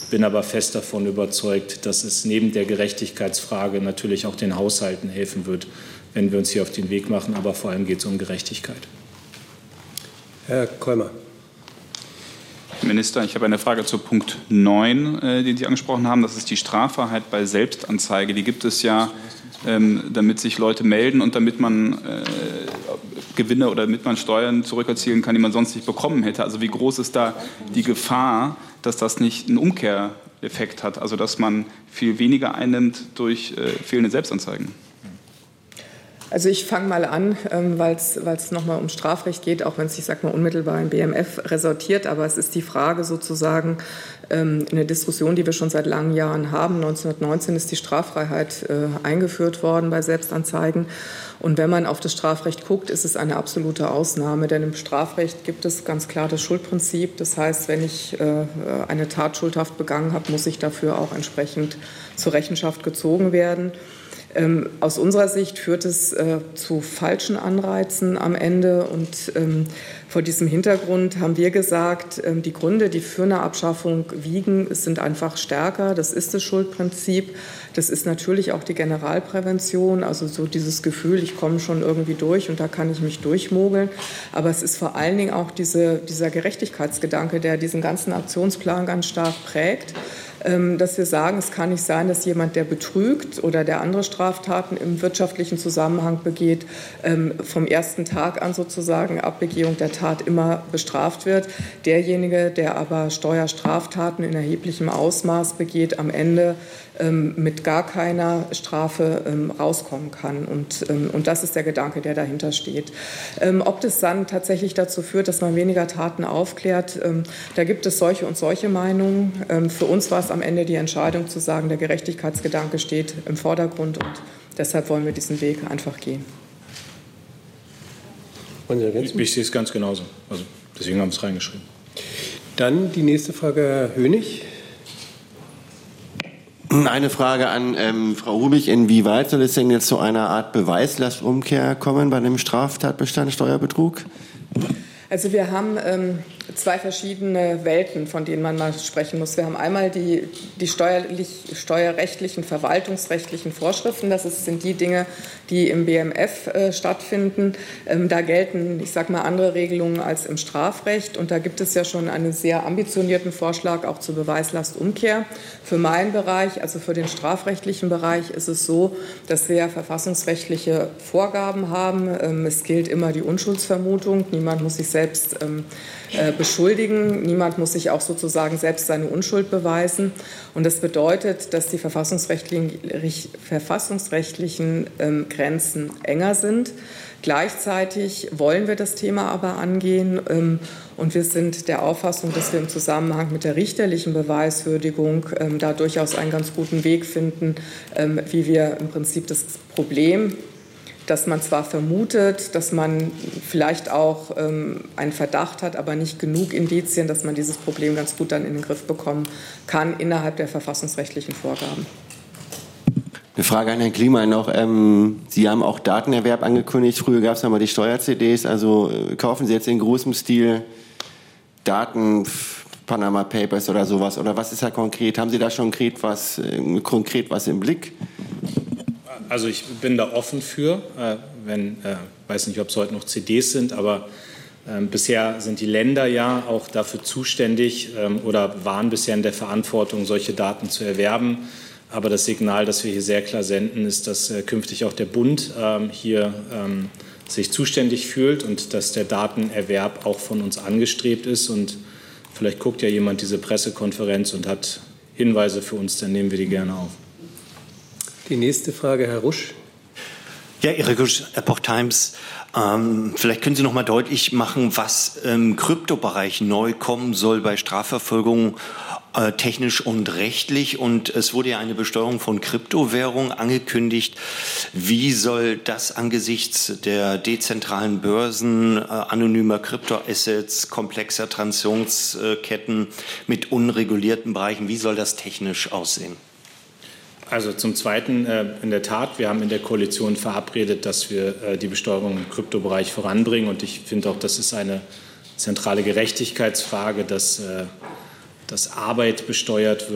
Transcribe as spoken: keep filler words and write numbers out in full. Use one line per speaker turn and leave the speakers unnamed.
bin aber fest davon überzeugt, dass es neben der Gerechtigkeitsfrage natürlich auch den Haushalten helfen wird, wenn wir uns hier auf den Weg machen. Aber vor allem geht es um Gerechtigkeit.
Herr Keumer.
Herr Minister, ich habe eine Frage zu Punkt neun, äh, den Sie angesprochen haben. Das ist die Straffreiheit bei Selbstanzeige. Die gibt es ja, ähm, damit sich Leute melden und damit man äh, Gewinne oder damit man Steuern zurückerzielen kann, die man sonst nicht bekommen hätte. Also wie groß ist da die Gefahr, dass das nicht einen Umkehreffekt hat, also dass man viel weniger einnimmt durch äh, fehlende Selbstanzeigen?
Also ich fange mal an, weil es nochmal um Strafrecht geht, auch wenn es, ich sag mal, unmittelbar im B M F resortiert. Aber es ist die Frage sozusagen, eine Diskussion, die wir schon seit langen Jahren haben. neunzehnhundertneunzehn ist die Straffreiheit eingeführt worden bei Selbstanzeigen. Und wenn man auf das Strafrecht guckt, ist es eine absolute Ausnahme. Denn im Strafrecht gibt es ganz klar das Schuldprinzip. Das heißt, wenn ich eine Tat schuldhaft begangen habe, muss ich dafür auch entsprechend zur Rechenschaft gezogen werden. Ähm, aus unserer Sicht führt es äh, zu falschen Anreizen am Ende. Und ähm, vor diesem Hintergrund haben wir gesagt, ähm, die Gründe, die für eine Abschaffung wiegen, sind einfach stärker. Das ist das Schuldprinzip. Das ist natürlich auch die Generalprävention, also so dieses Gefühl, ich komme schon irgendwie durch und da kann ich mich durchmogeln. Aber es ist vor allen Dingen auch diese, dieser Gerechtigkeitsgedanke, der diesen ganzen Aktionsplan ganz stark prägt. Dass wir sagen, es kann nicht sein, dass jemand, der betrügt oder der andere Straftaten im wirtschaftlichen Zusammenhang begeht, vom ersten Tag an sozusagen ab Begehung der Tat immer bestraft wird. Derjenige, der aber Steuerstraftaten in erheblichem Ausmaß begeht, am Ende mit gar keiner Strafe rauskommen kann. Und, und das ist der Gedanke, der dahinter steht. Ob das dann tatsächlich dazu führt, dass man weniger Taten aufklärt, da gibt es solche und solche Meinungen. Für uns war es am Ende die Entscheidung zu sagen, der Gerechtigkeitsgedanke steht im Vordergrund und deshalb wollen wir diesen Weg einfach gehen.
Ich, ich sehe es ganz genauso. Also deswegen haben wir es reingeschrieben.
Dann die nächste Frage, Herr Hönig.
Eine Frage an ähm, Frau Rubig. Inwieweit soll es denn jetzt zu einer Art Beweislastumkehr kommen bei dem Straftatbestand Steuerbetrug?
Also wir haben ähm, zwei verschiedene Welten, von denen man mal sprechen muss. Wir haben einmal die, die steuerlich, steuerrechtlichen, verwaltungsrechtlichen Vorschriften. Das ist, sind die Dinge, die im B M F äh, stattfinden. Ähm, da gelten, ich sage mal, andere Regelungen als im Strafrecht. Und da gibt es ja schon einen sehr ambitionierten Vorschlag auch zur Beweislastumkehr. Für meinen Bereich, also für den strafrechtlichen Bereich, ist es so, dass wir verfassungsrechtliche Vorgaben haben. Ähm, es gilt immer die Unschuldsvermutung. Niemand muss sich selbst ähm, äh, beschuldigen. Niemand muss sich auch sozusagen selbst seine Unschuld beweisen. Und das bedeutet, dass die verfassungsrechtlichen, verfassungsrechtlichen ähm, Grenzen enger sind. Gleichzeitig wollen wir das Thema aber angehen ähm, und wir sind der Auffassung, dass wir im Zusammenhang mit der richterlichen Beweiswürdigung ähm, da durchaus einen ganz guten Weg finden, ähm, wie wir im Prinzip das Problem, dass man zwar vermutet, dass man vielleicht auch ähm, einen Verdacht hat, aber nicht genug Indizien, dass man dieses Problem ganz gut dann in den Griff bekommen kann innerhalb der verfassungsrechtlichen Vorgaben.
Eine Frage an Herrn Klima noch. Ähm, Sie haben auch Datenerwerb angekündigt. Früher gab es noch mal die Steuer-C Ds. Also äh, kaufen Sie jetzt in großem Stil Daten, Panama Papers oder sowas? Oder was ist da konkret? Haben Sie da schon konkret was, äh, konkret was im Blick?
Also ich bin da offen für, äh, wenn, äh, weiß nicht, ob es heute noch C Ds sind, aber äh, bisher sind die Länder ja auch dafür zuständig äh, oder waren bisher in der Verantwortung, solche Daten zu erwerben. Aber das Signal, das wir hier sehr klar senden, ist, dass äh, künftig auch der Bund ähm, hier ähm, sich zuständig fühlt und dass der Datenerwerb auch von uns angestrebt ist. Und vielleicht guckt ja jemand diese Pressekonferenz und hat Hinweise für uns, dann nehmen wir die gerne auf.
Die nächste Frage, Herr Rusch.
Ja, Erik Rusch, Epoch Times. Ähm, vielleicht können Sie noch mal deutlich machen, was im Kryptobereich neu kommen soll bei Strafverfolgung, äh, technisch und rechtlich. Und es wurde ja eine Besteuerung von Kryptowährungen angekündigt. Wie soll das angesichts der dezentralen Börsen, äh, anonymer Kryptoassets, komplexer Transaktionsketten mit unregulierten Bereichen, wie soll das technisch aussehen?
Also zum Zweiten, äh, in der Tat, wir haben in der Koalition verabredet, dass wir äh, die Besteuerung im Kryptobereich voranbringen. Und ich finde auch, das ist eine zentrale Gerechtigkeitsfrage, dass, äh, dass Arbeit besteuert